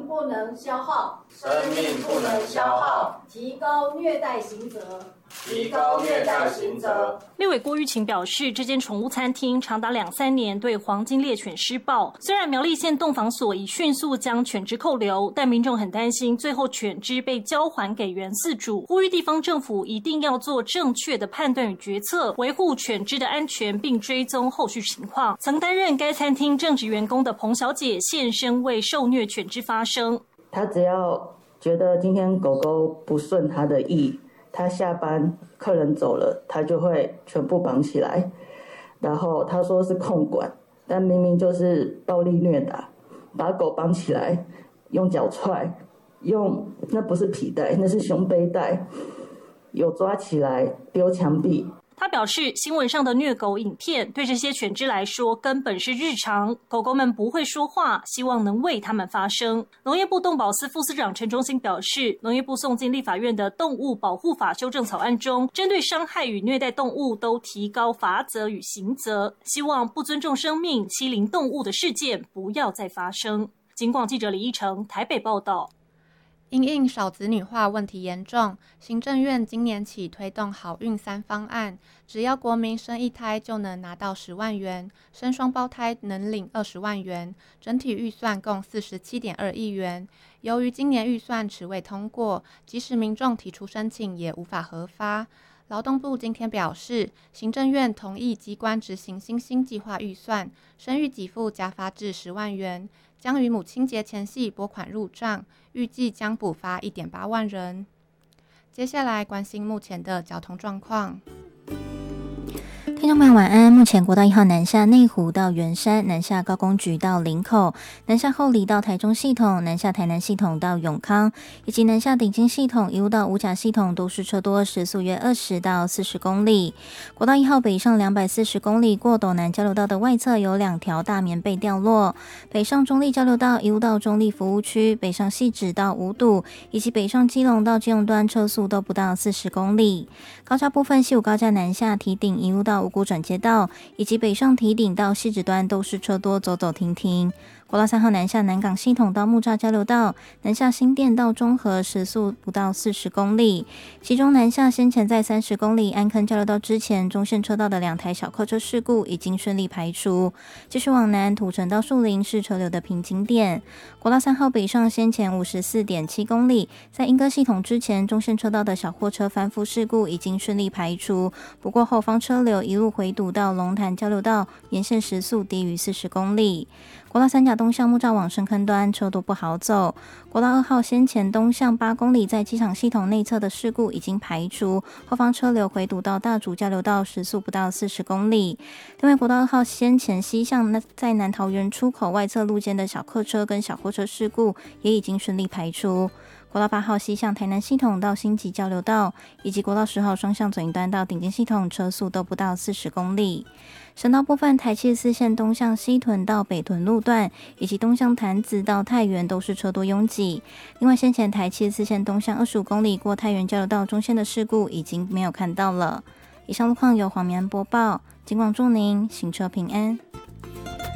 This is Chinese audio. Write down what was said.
命不能消耗， 生命不能消耗， 提高虐待刑责。 提高虐待刑责。 立委郭玉琴表示，这间宠物餐厅长达2-3年对黄金猎犬施暴，虽然苗栗县动防所已迅速将犬只扣留，但民众很担心最后犬只被交还给原饲主，呼吁地方政府一定要做正确的判断与决策，维护犬只的安全，并追踪后续情况。曾担任该餐厅正职员工的彭小姐现身为受虐犬只发声。 她只要觉得今天狗狗不顺她的意，他下班客人走了，他就会全部绑起来，然后他说是控管，但明明就是暴力虐打，把狗绑起来，用脚踹，那不是皮带，那是胸背带，有抓起来丢墙壁。 他表示，新闻上的虐狗影片对这些犬只来说根本是日常，狗狗们不会说话，希望能为他们发声。农业部动保司副司长陈忠兴表示，农业部送进立法院的动物保护法修正草案中，针对伤害与虐待动物都提高罚则与刑责，希望不尊重生命、欺凌动物的事件不要再发生。警广记者李义成台北报道。 因应少子女化问题严重，行政院今年起推动好运3方案，只要国民生1胎就能拿到10万元，生双胞胎能领20万元，整体预算共47.2亿元。由于今年预算迟未通过，即使民众提出申请也无法核发。劳动部今天表示，行政院同意机关执行新计划预算，生育给付加发至10万元，将于母亲节前夕拨款入账，预计将补发1.8万人。接下来关心目前的交通状况。 听众朋友晚安，目前国道1号南下内湖到圆山，南下高工局到林口，南下后里到台中系统，南下台南系统到永康，以及南下顶金系统一路到五甲系统都是车多，时速约20到40公里。国道1号北上240公里，过斗南交流道的外侧有2条大棉被掉落，北上中立交流道一路到中立服务区，北上汐止到五堵，以及北上基隆到基隆端车速都不到40公里。高架部分，西武高架南下堤顶一路到五股转接道，以及北上堤顶到汐止端都是车多，走走停停。国道3号南下南港系统到木栅交流道，南下新店到中和时速不到40公里。其中南下先前在30公里安坑交流道之前中线车道的2台小客车事故已经顺利排除。继续往南土城到树林是车流的瓶颈点。国道3号北上先前54.7公里，在莺歌系统之前中线车道的小货车翻覆事故已经顺利排除，不过后方车流一路回堵到龙潭交流道，沿线时速低于40公里。国道3甲东向木栅往深坑端车多不好走。国道2号先前东向8公里在机场系统内侧的事故已经排除，后方车流回堵到大竹交流道时速不到40公里。另外国道2号先前西向在南桃园出口外侧路肩的小客车跟小货车事故也已经顺利排除。国道8号西向台南系统到新集交流道，以及国道10号双向左营端到顶尖系统车速都不到40公里。省道部分，台74线东向西屯到北屯路段，以及东向潭子到太原都是车多拥挤。另外，先前台74线东向25公里过太原交流道中线的事故已经没有看到了。以上路况由黄明安播报，警广祝您行车平安。